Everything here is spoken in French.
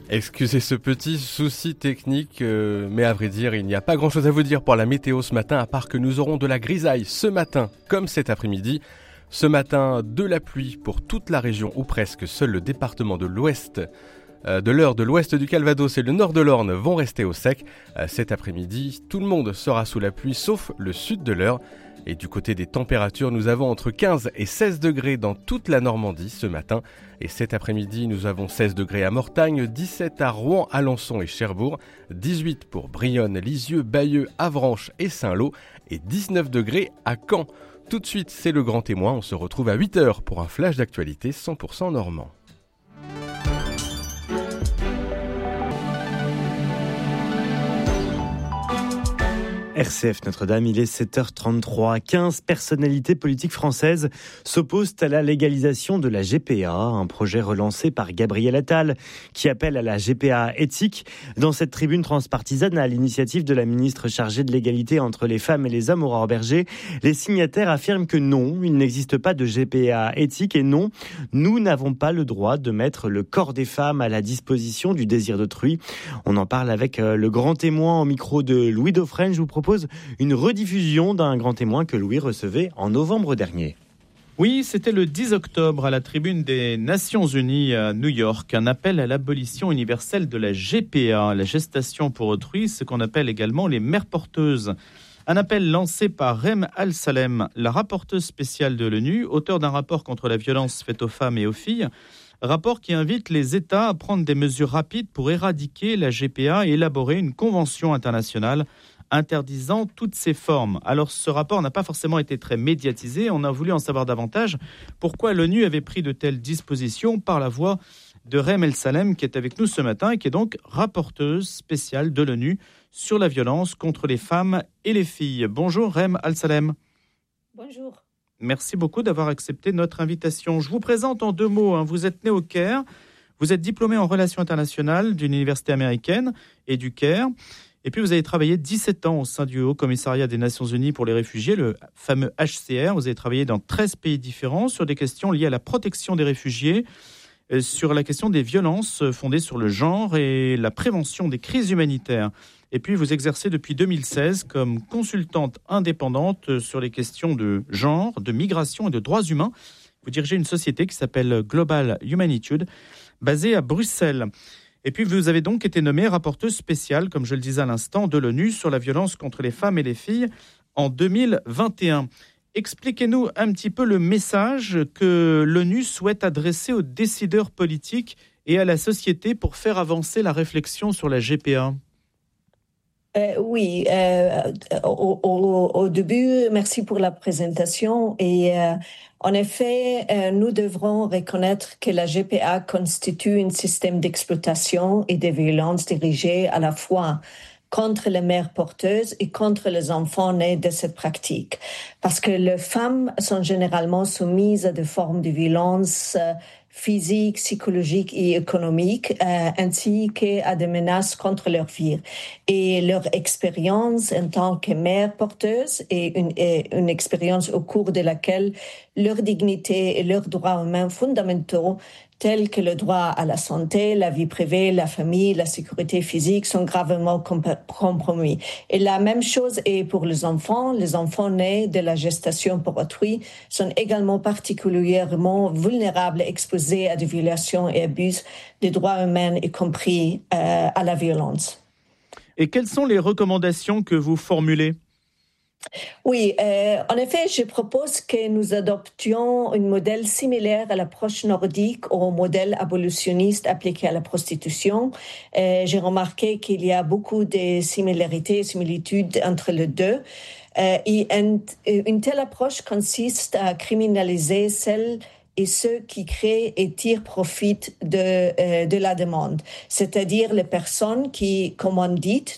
Excusez ce petit souci technique, mais à vrai dire, il n'y a pas grand-chose à vous dire pour la météo ce matin, à part que nous aurons de la grisaille ce matin, comme cet après-midi. Ce matin, de la pluie pour toute la région, ou presque. Seul le département de l'ouest, de l'Eure, de l'ouest du Calvados et le nord de l'Orne vont rester au sec. Cet après-midi, tout le monde sera sous la pluie, sauf le sud de l'Eure. Et du côté des températures, nous avons entre 15 et 16 degrés dans toute la Normandie ce matin. Et cet après-midi, nous avons 16 degrés à Mortagne, 17 à Rouen, Alençon et Cherbourg, 18 pour Brionne, Lisieux, Bayeux, Avranches et Saint-Lô et 19 degrés à Caen. Tout de suite, c'est le grand témoin. On se retrouve à 8h pour un flash d'actualité 100% normand. RCF Notre-Dame, il est 7h33. 15 personnalités politiques françaises s'opposent à la légalisation de la GPA, un projet relancé par Gabriel Attal qui appelle à la GPA éthique. Dans cette tribune transpartisane à l'initiative de la ministre chargée de l'égalité entre les femmes et les hommes, Aurore Bergé, les signataires affirment que non, il n'existe pas de GPA éthique et non, nous n'avons pas le droit de mettre le corps des femmes à la disposition du désir d'autrui. On en parle avec le grand témoin au micro de Louis Dauphren. Je vous propose une rediffusion d'un grand témoin que Louis recevait en novembre dernier. Oui, c'était le 10 octobre à la tribune des Nations Unies à New York, un appel à l'abolition universelle de la GPA, la gestation pour autrui, ce qu'on appelle également les mères porteuses. Un appel lancé par Rem Al-Salem, la rapporteuse spéciale de l'ONU, auteur d'un rapport contre la violence faite aux femmes et aux filles, rapport qui invite les États à prendre des mesures rapides pour éradiquer la GPA et élaborer une convention internationale interdisant toutes ces formes. Alors ce rapport n'a pas forcément été très médiatisé, on a voulu en savoir davantage. Pourquoi l'ONU avait pris de telles dispositions par la voix de Rem El-Salem qui est avec nous ce matin et qui est donc rapporteuse spéciale de l'ONU sur la violence contre les femmes et les filles. Bonjour Rem El-Salem. Bonjour. Merci beaucoup d'avoir accepté notre invitation. Je vous présente en 2 mots. Vous êtes né au Caire, vous êtes diplômé en relations internationales d'une université américaine et du Caire. Et puis vous avez travaillé 17 ans au sein du Haut Commissariat des Nations Unies pour les réfugiés, le fameux HCR. Vous avez travaillé dans 13 pays différents sur des questions liées à la protection des réfugiés, sur la question des violences fondées sur le genre et la prévention des crises humanitaires. Et puis vous exercez depuis 2016 comme consultante indépendante sur les questions de genre, de migration et de droits humains. Vous dirigez une société qui s'appelle Global Humanitude, basée à Bruxelles. Et puis vous avez donc été nommée rapporteuse spéciale, comme je le disais à l'instant, de l'ONU sur la violence contre les femmes et les filles en 2021. Expliquez-nous un petit peu le message que l'ONU souhaite adresser aux décideurs politiques et à la société pour faire avancer la réflexion sur la GPA. Oui, au début, merci pour la présentation. Et en effet, nous devrons reconnaître que la GPA constitue un système d'exploitation et de violence dirigée à la fois contre les mères porteuses et contre les enfants nés de cette pratique. Parce que les femmes sont généralement soumises à des formes de violence physique, psychologique et économique, ainsi qu'à des menaces contre leur vie. Et leur expérience en tant que mère porteuse est une expérience au cours de laquelle leur dignité et leurs droits humains fondamentaux tels que le droit à la santé, la vie privée, la famille, la sécurité physique sont gravement compromis. Et la même chose est pour les enfants. Les enfants nés de la gestation pour autrui sont également particulièrement vulnérables et exposés à des violations et abus des droits humains, y compris à la violence. Et quelles sont les recommandations que vous formulez ? Oui, en effet, je propose que nous adoptions un modèle similaire à l'approche nordique au modèle abolitionniste appliqué à la prostitution. J'ai remarqué qu'il y a beaucoup de similarités et similitudes entre les deux. Et une telle approche consiste à criminaliser celles et ceux qui créent et tirent profit de la demande, c'est-à-dire les personnes qui, comme on dit,